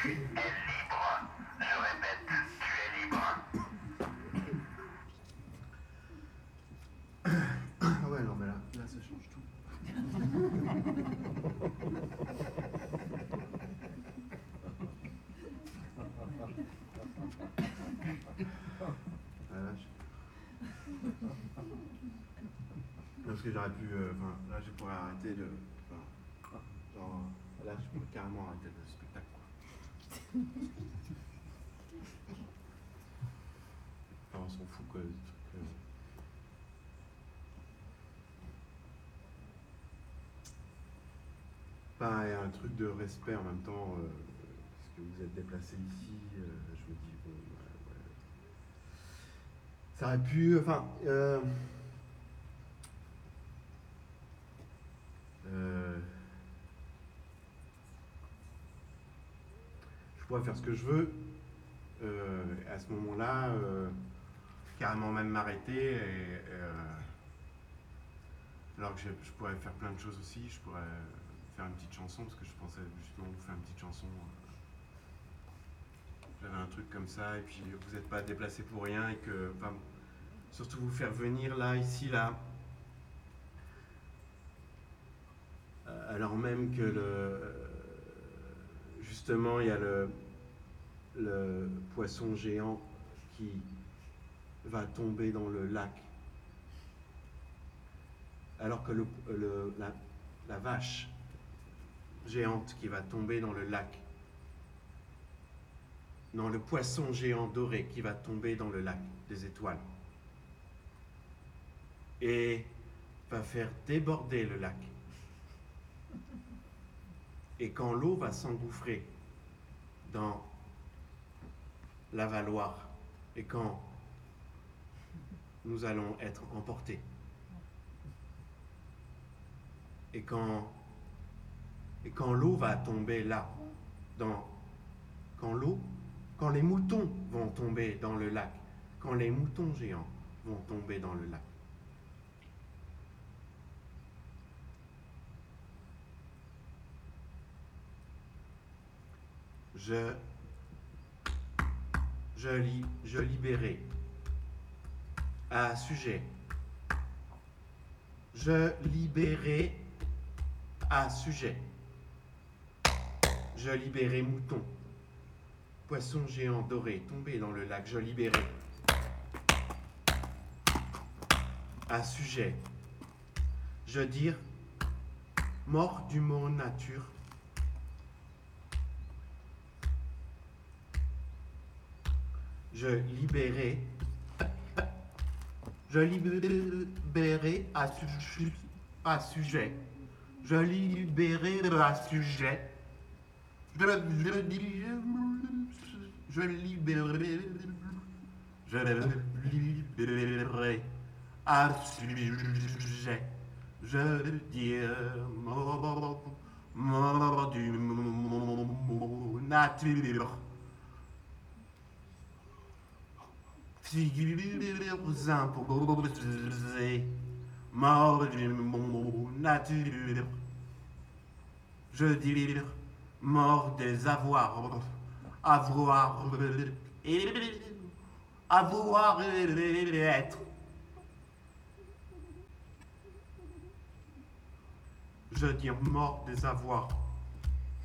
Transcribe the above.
Ah ouais, non, mais là ça change tout. Ah, vache. Parce que j'aurais pu. Enfin, là, je pourrais arrêter de. Enfin, genre, là, je pourrais carrément arrêter le spectacle, quoi. Enfin, on s'en fout, quoi, du truc. Enfin, il y a un truc de respect en même temps, parce que vous êtes déplacé ici, je me dis, bon, ouais. Ça aurait pu, enfin, je pourrais faire ce que je veux, à ce moment-là, carrément même m'arrêter, alors que je pourrais faire plein de choses aussi, je pourrais faire une petite chanson, parce que je pensais justement vous faire une petite chanson. J'avais un truc comme ça, et puis vous n'êtes pas déplacé pour rien, et que, enfin, surtout vous faire venir là, ici, là, alors même que justement, il y a le poisson géant qui va tomber dans le lac, alors que la vache géante qui va tomber dans le lac, non, le poisson géant doré qui va tomber dans le lac des étoiles et va faire déborder le lac. Et quand l'eau va s'engouffrer dans l'avaloir, et quand nous allons être emportés, et quand l'eau va tomber là, quand les moutons vont tomber dans le lac, quand les moutons géants vont tomber dans le lac, je libérais à sujet. Je libérais à sujet. Je libérais mouton. Poisson géant doré tombé dans le lac. Je libérais à sujet. Je dire mort du mot nature. Je libérais à sujet. Je libérais à sujet. Je libérais à sujet. Je dire mort du mot nature. Figures imposées, mort du mot nature. Je dis mort des avoirs, avoir et être. Je dis mort des avoirs,